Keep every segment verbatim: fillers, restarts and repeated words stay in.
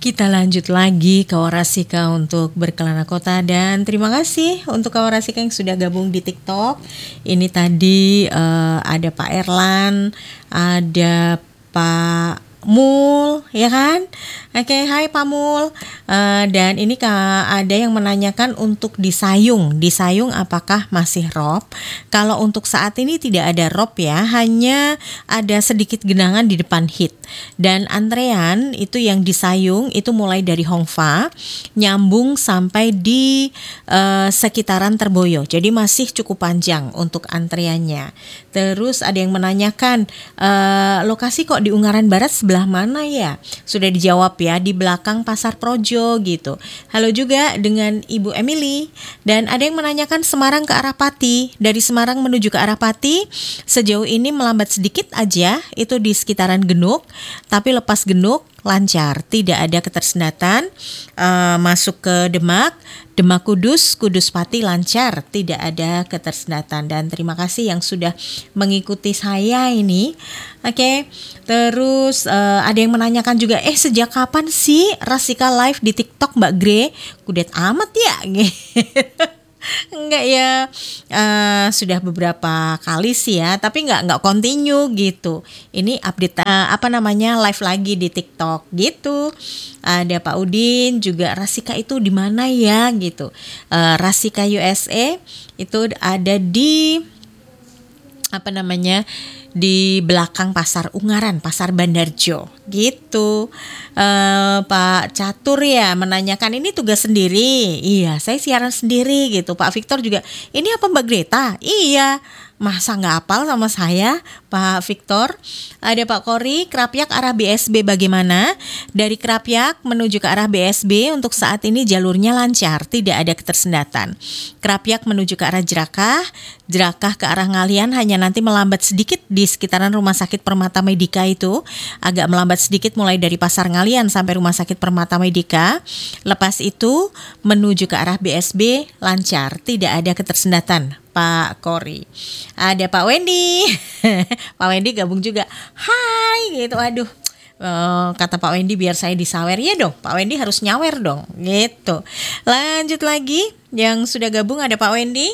Kita lanjut lagi Kawarasika untuk berkelana kota, dan terima kasih untuk Kawarasika yang sudah gabung di TikTok. Ini tadi uh, ada Pak Erlan, ada Pak Mul, ya kan? Oke, hai Pak Mul. Uh, dan ini Kak, ada yang menanyakan untuk di Sayung. Di Sayung apakah masih rob? Kalau untuk saat ini tidak ada rob ya, hanya ada sedikit genangan di depan hit. Dan antrean itu yang di Sayung itu mulai dari Hongfa nyambung sampai di uh, sekitaran Terboyo. Jadi masih cukup panjang untuk antreannya. Terus ada yang menanyakan uh, lokasi kok di Ungaran Barat sebelah mana ya? Sudah dijawab ya, di belakang Pasar Projo gitu. Halo juga dengan Ibu Emily. Dan ada yang menanyakan Semarang ke arah Pati. Dari Semarang menuju ke arah Pati sejauh ini melambat sedikit aja, itu di sekitaran Genuk. Tapi lepas Genuk lancar, tidak ada ketersendatan. uh, Masuk ke Demak, Demak Kudus, Kudus Pati lancar, tidak ada ketersendatan. Dan terima kasih yang sudah mengikuti saya ini. Oke, okay. Terus uh, ada yang menanyakan juga, eh sejak kapan sih Rasika live di TikTok Mbak Gre? Kudet amat ya. Enggak ya, uh, sudah beberapa kali sih ya, tapi enggak enggak continue gitu. Ini update uh, apa namanya live lagi di TikTok gitu. Ada Pak Udin juga, Rasika itu di mana ya gitu. Uh, Rasika U S A itu ada di apa namanya di belakang Pasar Ungaran, Pasar Bandarjo gitu. uh, Pak Catur ya menanyakan, ini tugas sendiri? Iya, saya siaran sendiri gitu. Pak Victor juga, ini apa Mbak Greta? Iya, masa nggak hafal sama saya Pak Victor. Ada Pak Kori, Krapyak arah B S B bagaimana? Dari Krapyak menuju ke arah B S B untuk saat ini jalurnya lancar, tidak ada ketersendatan. Krapyak menuju ke arah Jerakah, Jerakah ke arah Ngalian hanya nanti melambat sedikit di sekitaran Rumah Sakit Permata Medika, itu agak melambat sedikit mulai dari Pasar Ngalian sampai Rumah Sakit Permata Medika. Lepas itu menuju ke arah B S B lancar, tidak ada ketersendatan Pak Kori. Ada Pak Wendy. Pak Wendy gabung juga. Hai gitu. Aduh. Uh, kata Pak Wendy biar saya disawer ya dong. Pak Wendy harus nyawer dong gitu. Lanjut lagi, yang sudah gabung ada Pak Wendy.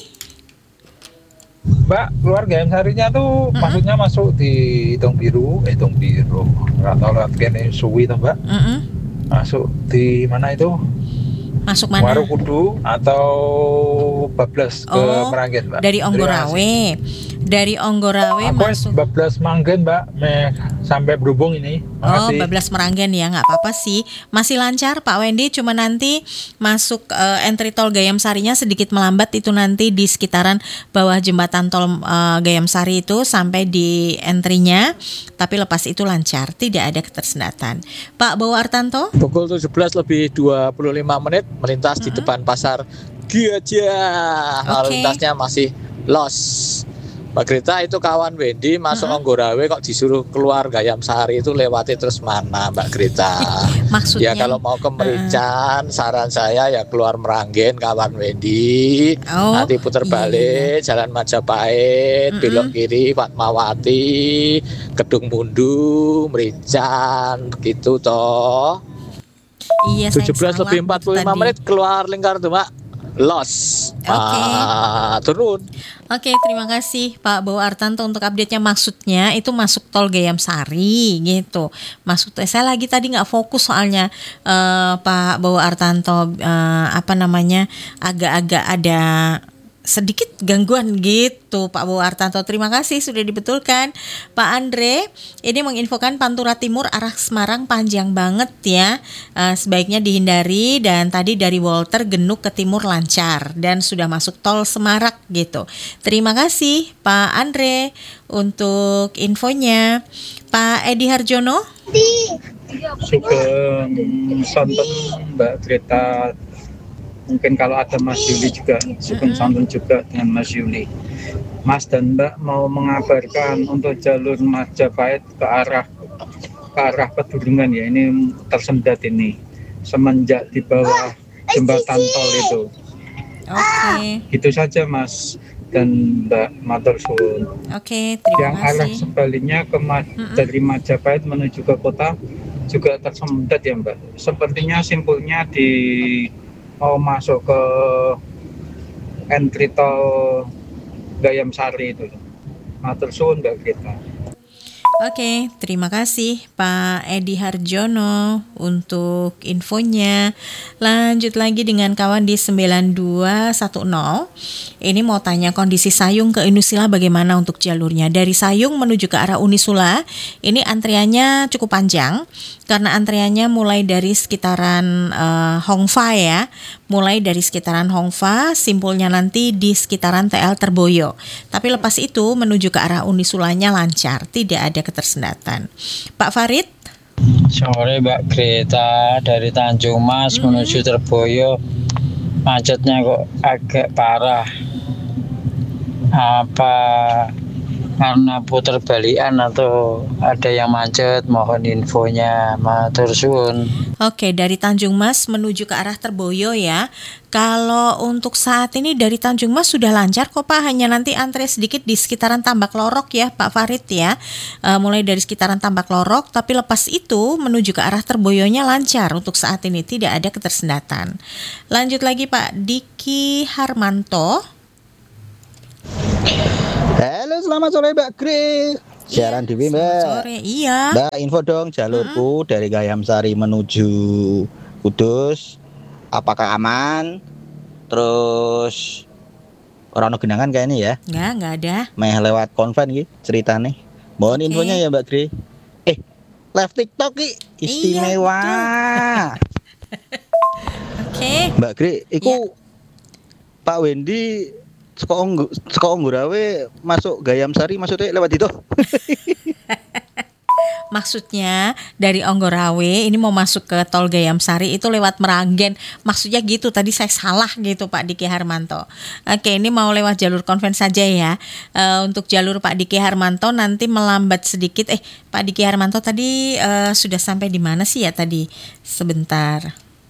Mbak, keluarga M Sarinya tuh mm-hmm. maksudnya masuk di Hitung Biru, eh, Hitung Biru, nggak tahu latihan Suwi tuh Mbak. Mm-hmm. Masuk di mana itu? Masuk mana? Warukudu atau bablas ke oh, Meranggen Mbak? Dari Onggorawe. Dari Onggorawe aku masuk bablas Manggen Mbak, Me, sampai berhubung ini. Makasih. Oh, bablas Meranggen ya, nggak apa-apa sih, masih lancar Pak Wendy. Cuma nanti masuk uh, entry tol Gayam Sarinya sedikit melambat, itu nanti di sekitaran bawah jembatan tol uh, Gayam Sari itu sampai di entry-nya. Tapi lepas itu lancar, tidak ada ketersendatan. Pak Bowo Artanto. Pukul tujuh belas lebih dua puluh lima menit melintas mm-hmm. di depan Pasar Gajah. Okay. Lalu lintasnya masih los. Mbak Greta itu kawan Wendy masuk uh-huh. Onggorawe kok disuruh keluar Gayam Sari, itu lewati terus mana Mbak Greta? Maksudnya? Ya kalau mau ke Merican, uh-huh. saran saya ya keluar Meranggen kawan Wendy, oh, nanti putar balik, iya. Jalan Majapahit, uh-huh. belok kiri Fatmawati, Kedung Mundu, Merican, gitu toh. Iya, tujuh belas lebih empat puluh lima menit keluar lingkar tuh Mbak. Los. Oke. Okay. Ah, turun. Oke, okay, terima kasih Pak Bowo Artanto untuk update-nya. Maksudnya itu masuk tol Gayam Sari gitu. Masuk, saya lagi tadi nggak fokus soalnya uh, Pak Bowo Artanto uh, apa namanya agak-agak ada sedikit gangguan gitu Pak Bowo Artanto. Terima kasih sudah dibetulkan. Pak Andre ini menginfokan Pantura Timur arah Semarang panjang banget ya, uh, sebaiknya dihindari. Dan tadi dari Walter Genuk ke timur lancar dan sudah masuk tol Semarak gitu. Terima kasih Pak Andre untuk infonya. Pak Edi Harjono. Sugeng sonten Mbak Greta. Mungkin kalau ada Mas Yuli juga, sugeng santun juga dengan Mas Yuli. Mas dan Mbak mau mengabarkan untuk jalur Majapahit ke arah ke arah Pedurungan ya, ini tersendat ini semenjak di bawah jembatan tol itu. Oke. Okay. Itu saja Mas dan Mbak matur suwun. Oke, okay, terima Yang kasih. Yang arah sebaliknya ke Ma- dari Majapahit menuju ke kota juga tersendat ya Mbak. Sepertinya simpulnya di mau masuk ke entry tol Gayam Sari itu. Matur suwun Mbak Greta. Oke, terima kasih Pak Edi Harjono untuk infonya. Lanjut lagi dengan kawan di sembilan dua satu nol. Ini mau tanya kondisi Sayung ke Unusula bagaimana untuk jalurnya. Dari Sayung menuju ke arah Unisula, ini antriannya cukup panjang. Karena antriannya mulai dari sekitaran uh, Hongfa ya. Mulai dari sekitaran Hongfa, simpulnya nanti di sekitaran T L Terboyo. Tapi lepas itu menuju ke arah Unisulanya lancar, tidak ada ketersendatan. Pak Farid? Sore Mbak Greta, dari Tanjung Mas mm-hmm. menuju Terboyo macetnya kok agak parah. Apa karena putar balikan atau ada yang macet? Mohon infonya, matur suwun. Oke, dari Tanjung Mas menuju ke arah Terboyo ya. Kalau untuk saat ini dari Tanjung Mas sudah lancar kok Pak, hanya nanti antre sedikit di sekitaran Tambak Lorok ya Pak Farid ya. E, mulai dari sekitaran Tambak Lorok, tapi lepas itu menuju ke arah Terboyonya lancar untuk saat ini, tidak ada ketersendatan. Lanjut lagi Pak Diki Harmanto. Halo, selamat sore Mbak Gri. Siaran iya, Dewi Mbak. Sore, iya. Mbak, info dong jalurku uh-huh. dari Gayam Sari menuju Kudus. Apakah aman? Terus orang genangan kayak ini ya? Enggak, enggak ada. Meh lewat konven gitu ceritanya. Mohon okay. infonya ya Mbak Gri. Eh, live TikTok ki istimewa. Iya, Oke. Okay. Mbak Gri, iku ya. Pak Wendy Sekolah sekolah Nggurawe masuk Gayam Sari maksudnya lewat itu. Maksudnya dari Onggurawe ini mau masuk ke tol Gayam Sari itu lewat Meragen. Maksudnya gitu, tadi saya salah gitu Pak Diki Harmanto. Oke, ini mau lewat jalur konven saja ya. E, untuk jalur Pak Diki Harmanto nanti melambat sedikit. Eh Pak Diki Harmanto tadi e, sudah sampai di mana sih ya tadi? Sebentar.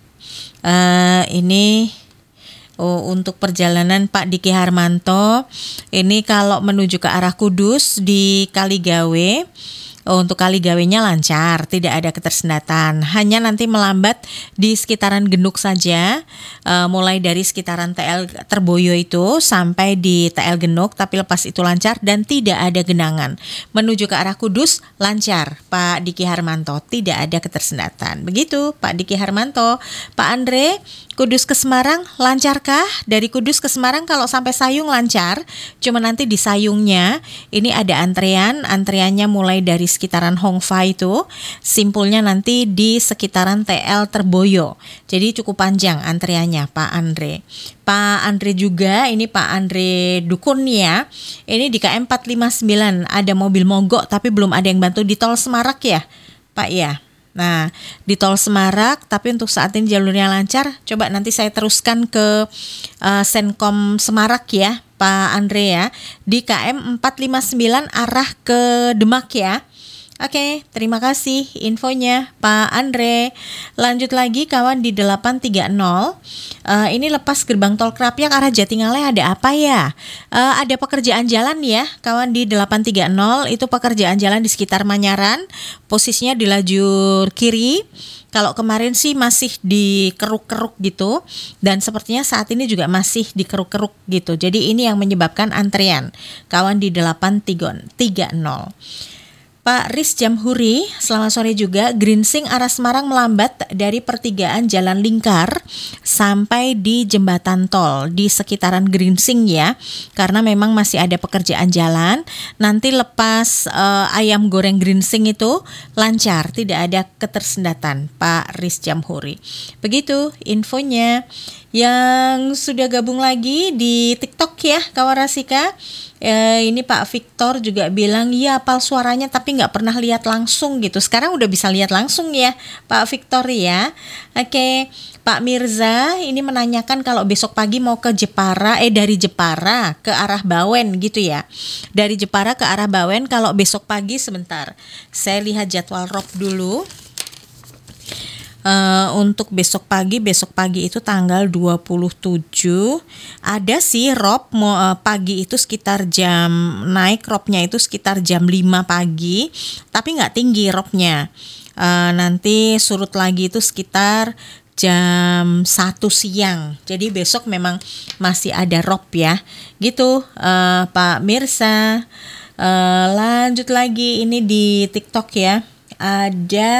E, ini Oh, untuk perjalanan Pak Diki Harmanto, ini kalau menuju ke arah Kudus di Kaligawe, oh, untuk Kaligawenya lancar, tidak ada ketersendatan. Hanya nanti melambat di sekitaran Genuk saja, uh, mulai dari sekitaran T L Terboyo itu sampai di T L Genuk, tapi lepas itu lancar dan tidak ada genangan. Menuju ke arah Kudus lancar, Pak Diki Harmanto, tidak ada ketersendatan. Begitu Pak Diki Harmanto. Pak Andre, Kudus ke Semarang lancarkah? Dari Kudus ke Semarang kalau sampai Sayung lancar, cuma nanti di Sayungnya ini ada antrean, antreannya mulai dari sekitaran Hongfa itu, simpulnya nanti di sekitaran T L Terboyo. Jadi cukup panjang antreannya Pak Andre. Pak Andre juga, ini Pak Andre Dukun ya. Ini di K M empat lima sembilan ada mobil mogok tapi belum ada yang bantu di tol Semarak ya, Pak ya. Nah, di tol Semarak, tapi untuk saat ini jalurnya lancar. Coba nanti saya teruskan ke uh, Senkom Semarak ya, Pak Andre ya. Di K M empat lima sembilan arah ke Demak ya. Oke, terima kasih infonya Pak Andre. Lanjut lagi kawan di delapan tiga nol. Uh, ini lepas gerbang tol Krapyak arah Jatingaleh ada apa ya? Uh, ada pekerjaan jalan ya kawan di delapan tiga nol. Itu pekerjaan jalan di sekitar Manyaran. Posisinya di lajur kiri. Kalau kemarin sih masih dikeruk-keruk gitu. Dan sepertinya saat ini juga masih dikeruk-keruk gitu. Jadi ini yang menyebabkan antrian kawan di delapan tiga nol. Pak Riz Jamhuri, selamat sore juga. Grinsing arah Semarang melambat dari pertigaan Jalan Lingkar sampai di jembatan tol di sekitaran Grinsing ya, karena memang masih ada pekerjaan jalan. Nanti lepas uh, ayam goreng Grinsing itu lancar, tidak ada ketersendatan Pak Riz Jamhuri. Begitu infonya. Yang sudah gabung lagi di TikTok ya Kawarasika, e, ini Pak Victor juga bilang iya apal suaranya tapi nggak pernah lihat langsung gitu. Sekarang udah bisa lihat langsung ya Pak Victor ya. Oke, Pak Mirza ini menanyakan kalau besok pagi mau ke Jepara, eh dari Jepara ke arah Bawen gitu ya. Dari Jepara ke arah Bawen kalau besok pagi, sebentar saya lihat jadwal rob dulu. Uh, untuk besok pagi, besok pagi itu tanggal dua puluh tujuh ada sih rob mau uh, pagi itu sekitar jam naik robnya itu sekitar jam lima pagi, tapi nggak tinggi robnya. Uh, nanti surut lagi itu sekitar jam satu siang. Jadi besok memang masih ada rob ya. Gitu uh, Pak Mirsa. Uh, lanjut lagi ini di TikTok ya. Ada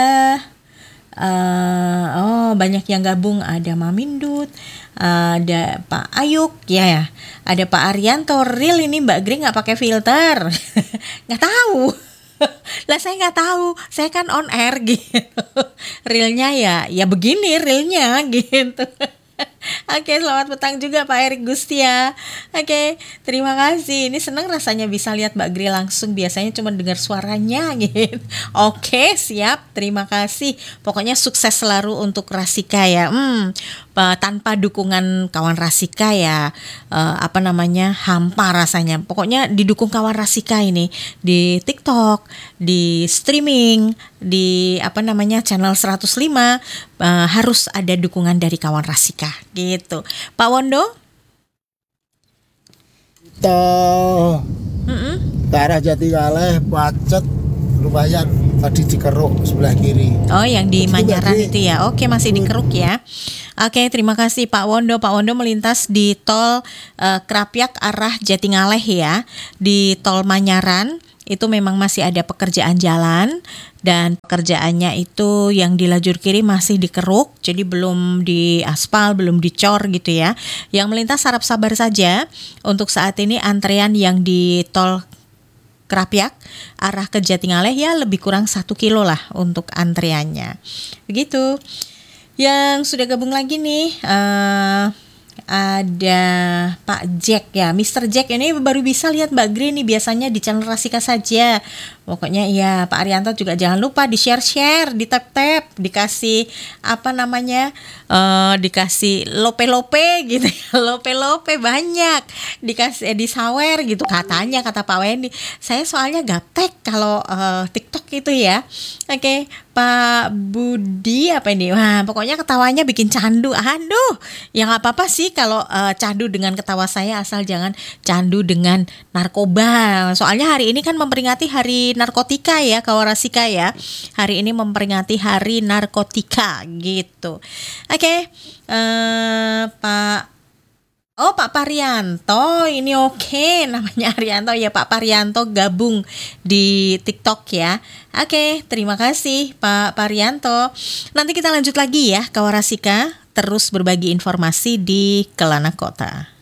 Uh, oh banyak yang gabung, ada Mamindut, ada Pak Ayuk ya, ya. Ada Pak Arianto. Real ini Mbak Gri nggak pakai filter, nggak tahu. Lah saya nggak tahu, saya kan on air gitu. Realnya ya, ya begini realnya gitu. Oke, selamat petang juga Pak Erik Gustia. Oke, terima kasih. Ini senang rasanya bisa lihat Mbak Gri langsung. Biasanya cuma dengar suaranya gitu. Oke, siap. Terima kasih. Pokoknya sukses selalu untuk Rasika ya. Hmm, tanpa dukungan kawan Rasika ya, uh, apa namanya, hampa rasanya. Pokoknya didukung kawan Rasika ini di TikTok, di streaming, di apa namanya channel seratus lima, uh, harus ada dukungan dari kawan Rasika gitu. Pak Wondo? Kita Mm-mm. ke arah Jatingaleh macet lumayan, tadi di Keruk sebelah kiri. Oh, yang di Begitu, Manyaran Mbak Gri. itu ya. Oke, masih di Keruk ya. Oke, terima kasih Pak Wondo. Pak Wondo melintas di tol uh, Krapyak arah Jatingaleh ya. Di tol Manyaran itu memang masih ada pekerjaan jalan, dan pekerjaannya itu yang di lajur kiri masih dikeruk, jadi belum di aspal, belum dicor gitu ya. Yang melintas harap sabar saja. Untuk saat ini antrean yang di tol Krapyak arah ke Jatingaleh ya lebih kurang satu kilo lah untuk antreannya. Begitu. Yang sudah gabung lagi nih uh, ada Pak Jack ya, Mister Jack ini baru bisa lihat Mbak Gri nih, biasanya di channel Rasika saja. Pokoknya ya Pak Arianto juga jangan lupa di share-share, di tap-tap, dikasih apa namanya, uh, dikasih lope-lope gitu ya, lope-lope banyak, dikasih eh, disawer gitu katanya kata Pak Wendy. Saya soalnya gaptek kalau uh, TikTok itu ya. Oke, Pak Budi apa ini? Wah, pokoknya ketawanya bikin candu. Aduh, ya nggak apa-apa sih kalau uh, candu dengan ketawa saya, asal jangan candu dengan narkoba. Soalnya hari ini kan memperingati Hari Narkotika ya, kawan Rasika ya. Hari ini memperingati Hari Narkotika gitu. Oke, uh, Pak Oh Pak Parianto, ini oke namanya Arianto ya, Pak Parianto gabung di TikTok ya. Oke, terima kasih Pak Parianto. Nanti kita lanjut lagi ya, kawan Rasika, terus berbagi informasi di Kelana Kota.